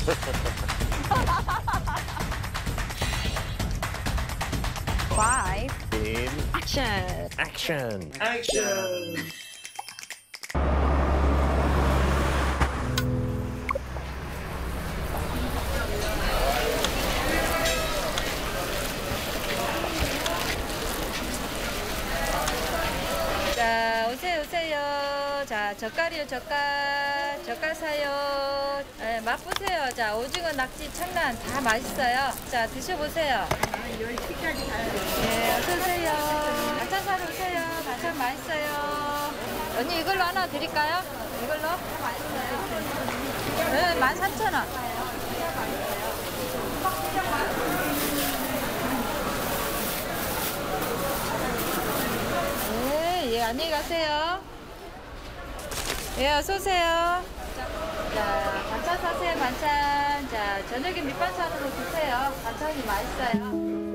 Five. In Action. action. 액션. 자, 오세요, 오세요. 자, 젓갈이요, 젓갈. 젓갈 사요. 네, 맛보세요. 자, 오징어, 낙지, 청란 다 맛있어요. 자, 드셔보세요. 10시까지 가야 돼요. 네, 어서오세요. 반찬 사러 오세요. 반찬 맛있어요. 언니, 이걸로 하나 드릴까요? 이걸로? 맛있어요. 네, 13,000원. 네, 예, 안녕히 가세요. 예, 어서오세요. 자, 반찬 사세요, 반찬. 자, 저녁에 밑반찬으로 드세요. 반찬이 맛있어요.